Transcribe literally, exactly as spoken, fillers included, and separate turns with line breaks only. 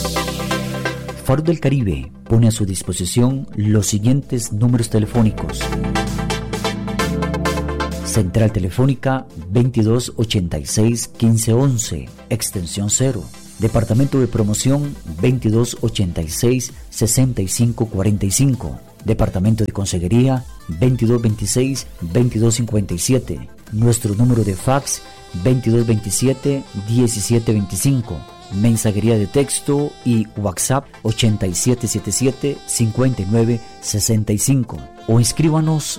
Faro del Caribe pone a su disposición los siguientes números telefónicos. Central Telefónica veintidós ochenta y seis quince once, extensión cero. Departamento de Promoción veintidós ochenta y seis sesenta y cinco cuarenta y cinco. Departamento de Consejería veintidós veintiséis veintidós cincuenta y siete. Nuestro número de fax veintidós veintisiete diecisiete veinticinco. Mensajería de texto y WhatsApp ochenta y siete setenta y siete cincuenta y nueve sesenta y cinco. O inscríbanos